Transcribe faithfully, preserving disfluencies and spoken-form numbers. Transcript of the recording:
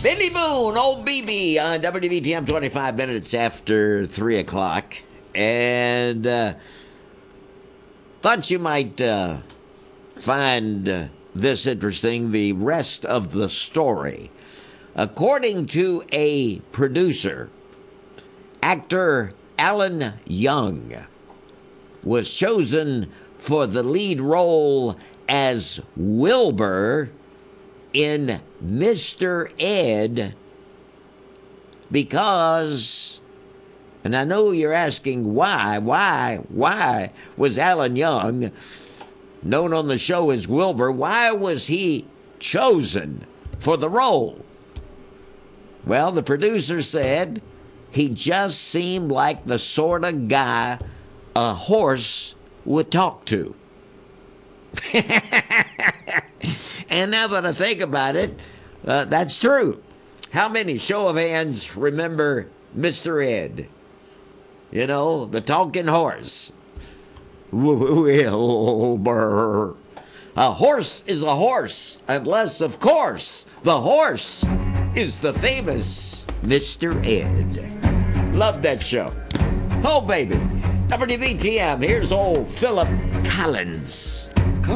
Billy Boone, old B B on W B T M, twenty-five minutes after three o'clock. And uh, thought you might uh, find uh, this interesting, the rest of the story. According to a producer, actor Alan Young was chosen for the lead role as Wilbur in Mister Ed because, and I know you're asking why, why, why was Alan Young, known on the show as Wilbur, why was he chosen for the role? Well, the producer said he just seemed like the sort of guy a horse would talk to. And now that I think about it, uh, that's true. How many, show of hands, remember Mister Ed? You know, the talking horse. Wilbur. A horse is a horse, unless, of course, the horse is the famous Mister Ed. Love that show. Oh, baby. W B T M, here's old Philip Collins.